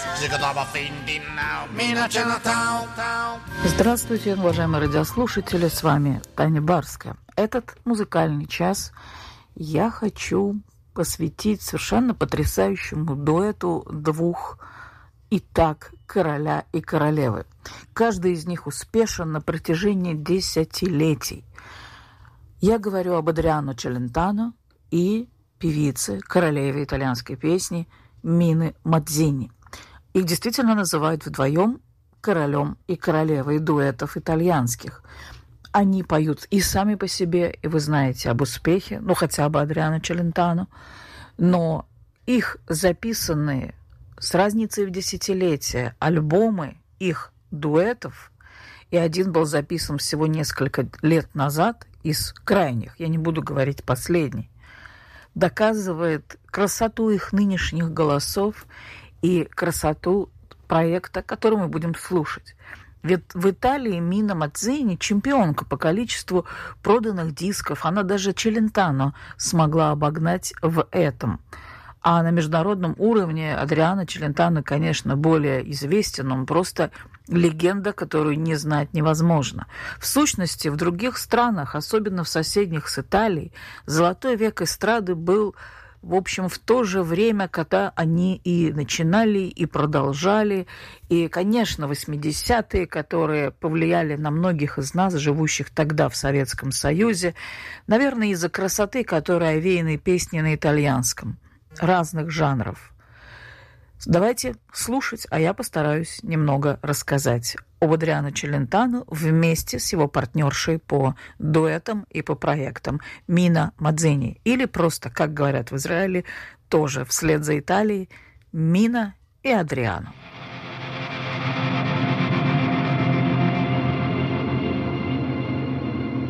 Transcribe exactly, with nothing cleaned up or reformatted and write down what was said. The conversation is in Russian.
Здравствуйте, уважаемые радиослушатели, с вами Таня Барская. Этот музыкальный час я хочу посвятить совершенно потрясающему дуэту двух и так короля и королевы. Каждый из них успешен на протяжении десятилетий. Я говорю об Адриано Челентано и певице, королеве итальянской песни Мине Мадзини. Их действительно называют вдвоем королем и королевой дуэтов итальянских. Они поют и сами по себе, и вы знаете об успехе, ну хотя бы Адриано Челентано, но их записанные с разницей в десятилетия альбомы их дуэтов, и один был записан всего несколько лет назад из крайних, я не буду говорить последний, доказывает красоту их нынешних голосов и красоту проекта, который мы будем слушать. Ведь в Италии Мина Мадзини чемпионка по количеству проданных дисков. Она даже Челентано смогла обогнать в этом. А на международном уровне Адриано Челентано, конечно, более известен. Он просто легенда, которую не знать невозможно. В сущности, в других странах, особенно в соседних с Италией, золотой век эстрады был, в общем, в то же время, когда они и начинали, и продолжали. И, конечно, восьмидесятые, которые повлияли на многих из нас, живущих тогда в Советском Союзе, наверное, из-за красоты, которая овеяна песни на итальянском, разных жанров. Давайте слушать, а я постараюсь немного рассказать об Адриано Челентано вместе с его партнершей по дуэтам и по проектам Мина Мадзини. Или просто, как говорят в Израиле, тоже вслед за Италией, Мина и Адриано.